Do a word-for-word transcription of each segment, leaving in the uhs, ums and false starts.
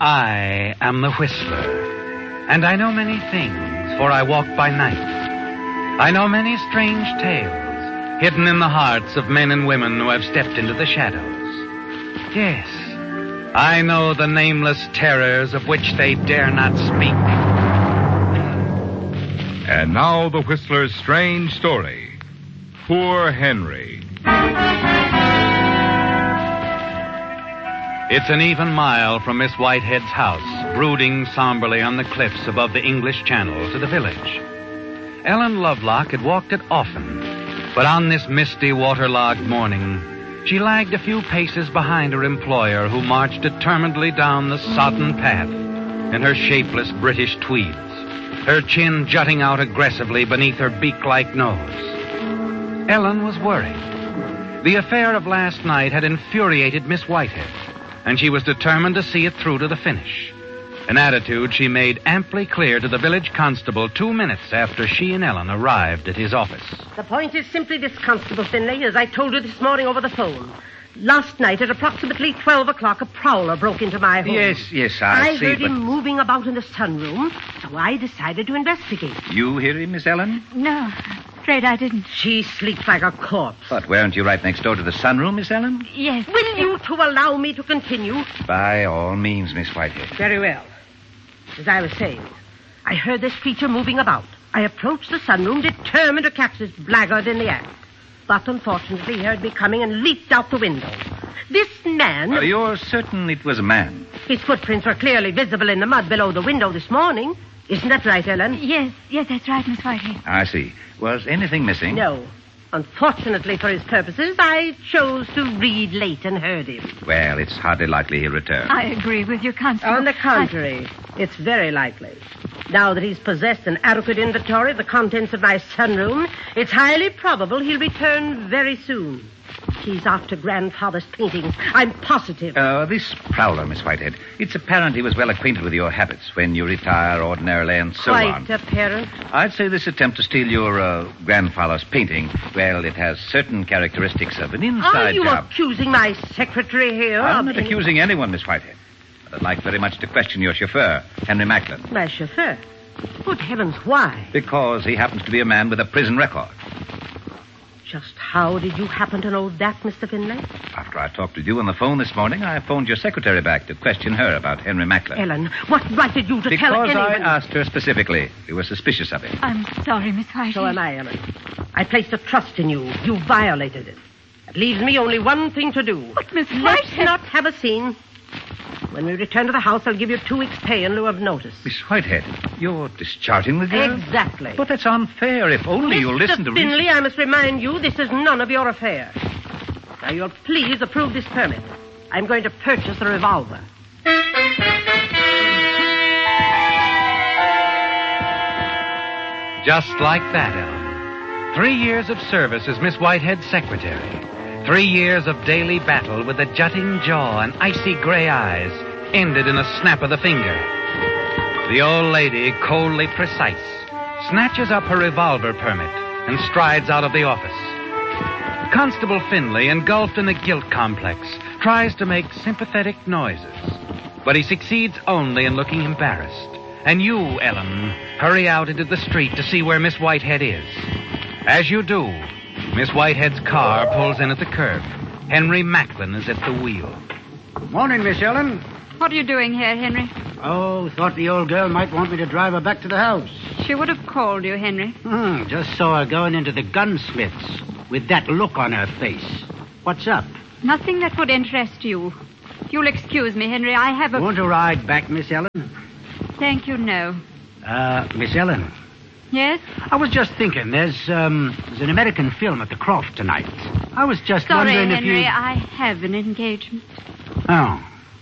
I am the Whistler, and I know many things, for I walk by night. I know many strange tales, hidden in the hearts of men and women who have stepped into the shadows. Yes, I know the nameless terrors of which they dare not speak. And now the Whistler's strange story. Poor Henry. It's an even mile from Miss Whitehead's house, brooding somberly on the cliffs above the English Channel, to the village. Ellen Lovelock had walked it often, but on this misty, waterlogged morning, she lagged a few paces behind her employer, who marched determinedly down the sodden path in her shapeless British tweeds, her chin jutting out aggressively beneath her beak-like nose. Ellen was worried. The affair of last night had infuriated Miss Whitehead, and she was determined to see it through to the finish. An attitude she made amply clear to the village constable two minutes after she and Ellen arrived at his office. The point is simply this, Constable Finlay, as I told you this morning over the phone. Last night at approximately twelve o'clock, a prowler broke into my home. Yes, yes, I, I see, heard but... him moving about in the sunroom, so I decided to investigate. You hear him, Miss Ellen? No, afraid I didn't. She sleeps like a corpse. But weren't you right next door to the sunroom, Miss Ellen? Yes. Will you two allow me to continue? By all means, Miss Whitehead. Very well. As I was saying, I heard this creature moving about. I approached the sunroom, determined to catch this blackguard in the act. But unfortunately, he heard me coming and leaped out the window. This man... Uh, you're certain it was a man? His footprints were clearly visible in the mud below the window this morning. Isn't that right, Ellen? Yes, yes, that's right, Miss Whitehead. I see. Was anything missing? No. Unfortunately for his purposes, I chose to read late and heard him. Well, it's hardly likely he'll return. I agree with you, Constable. On the contrary, I... it's very likely. Now that he's possessed an adequate inventory of the contents of my sunroom, it's highly probable he'll return very soon. He's after grandfather's paintings. I'm positive. Uh, this prowler, Miss Whitehead, it's apparent he was well acquainted with your habits when you retire ordinarily and so Quite on. Quite apparent. I'd say this attempt to steal your uh, grandfather's painting, well, it has certain characteristics of an inside Are you job. accusing my secretary here? I'm of not accusing anyone, Miss Whitehead. But I'd like very much to question your chauffeur, Henry Macklin. My chauffeur? Good heavens, why? Because he happens to be a man with a prison record. Just how did you happen to know that, Mister Finlay? After I talked with you on the phone this morning, I phoned your secretary back to question her about Henry Macklin. Ellen, what right did you to because tell anyone? Because I asked her specifically. You were suspicious of him. I'm sorry, Miss Whitehead. So am I, Ellen. I placed a trust in you. You violated it. It leaves me only one thing to do. But, Miss Let's Whitehead... not have a scene. When we return to the house, I'll give you two weeks' pay in lieu of notice. Miss Whitehead, you're discharging the girl? Exactly. But that's unfair. If only you'll listen to Mister Finlay, reason. I must remind you, this is none of your affair. Now, you'll please approve this permit. I'm going to purchase a revolver. Just like that, Ellen. Three years of service as Miss Whitehead's secretary. Three years of daily battle with a jutting jaw and icy gray eyes ended in a snap of the finger. The old lady, coldly precise, snatches up her revolver permit and strides out of the office. Constable Finlay, engulfed in a guilt complex, tries to make sympathetic noises, but he succeeds only in looking embarrassed. And you, Ellen, hurry out into the street to see where Miss Whitehead is. As you do, Miss Whitehead's car pulls in at the curb. Henry Macklin is at the wheel. Morning, Miss Ellen. What are you doing here, Henry? Oh, thought the old girl might want me to drive her back to the house. She would have called you, Henry. Hmm, just saw her going into the gunsmith's with that look on her face. What's up? Nothing that would interest you. If you'll excuse me, Henry, I have a... Want to ride back, Miss Ellen? Thank you, no. Uh, Miss Ellen. Yes? I was just thinking, there's, um, there's an American film at the Croft tonight. I was just Sorry, wondering if Henry, you... I have an engagement. Oh.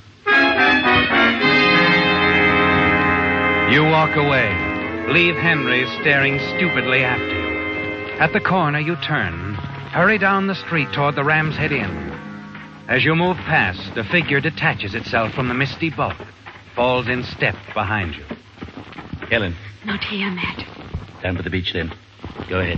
You walk away, leave Henry staring stupidly after you. At the corner, you turn, hurry down the street toward the Ram's Head Inn. As you move past, a figure detaches itself from the misty bulk, falls in step behind you. Helen. Not here, Matt. Down to the beach, then. Go ahead.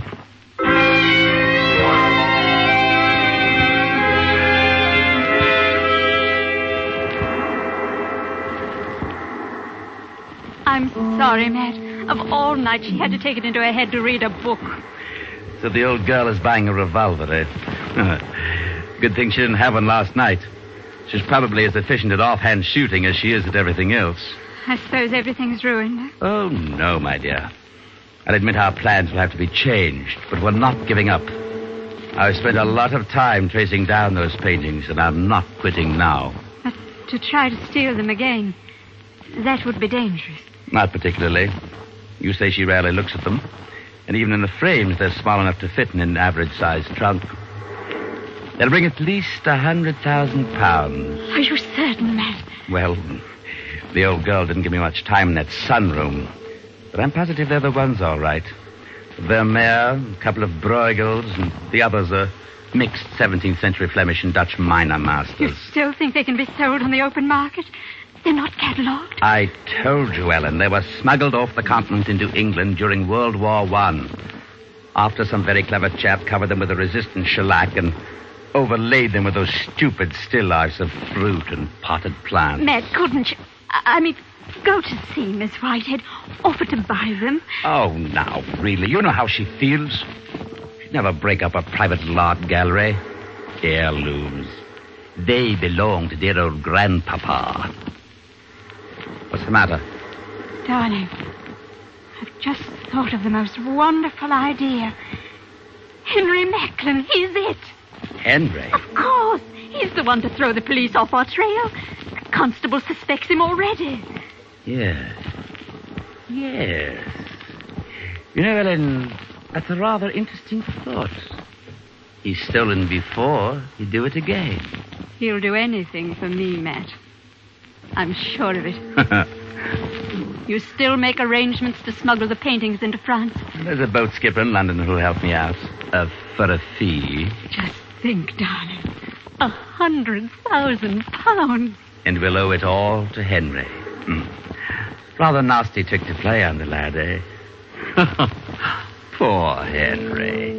I'm sorry, Matt. Of all nights, she had to take it into her head to read a book. So the old girl is buying a revolver, eh? Good thing she didn't have one last night. She's probably as efficient at offhand shooting as she is at everything else. I suppose everything's ruined. Oh, no, my dear. I'll admit our plans will have to be changed, but we're not giving up. I've spent a lot of time tracing down those paintings, and I'm not quitting now. But to try to steal them again, that would be dangerous. Not particularly. You say she rarely looks at them. And even in the frames, they're small enough to fit in an average-sized trunk. They'll bring at least a hundred thousand pounds. Are you certain, Matt? Well, the old girl didn't give me much time in that sunroom. But I'm positive they're the ones, all right. Vermeer, a couple of Bruegels, and the others are mixed seventeenth century Flemish and Dutch minor masters. You still think they can be sold on the open market? They're not catalogued? I told you, Ellen, they were smuggled off the continent into England during World War One. After some very clever chap covered them with a resistant shellac and overlaid them with those stupid still lifes of fruit and potted plants. Matt, couldn't you? I I mean, go to see Miss Whitehead. Offer to buy them. Oh, now, really, you know how she feels. She'd never break up a private art gallery. Heirlooms. They belong to dear old grandpapa. What's the matter? Darling, I've just thought of the most wonderful idea. Henry Macklin, he's it. Henry? Of course. He's the one to throw the police off our trail. The constable suspects him already. Yes. Yes. You know, Ellen, that's a rather interesting thought. He's stolen before. He'd do it again. He'll do anything for me, Matt. I'm sure of it. You still make arrangements to smuggle the paintings into France? There's a boat skipper in London who'll help me out. Uh, for a fee. Just think, darling. A hundred thousand pounds. And we'll owe it all to Henry. Hmm. Rather nasty trick to play on the lad, eh? Poor Henry.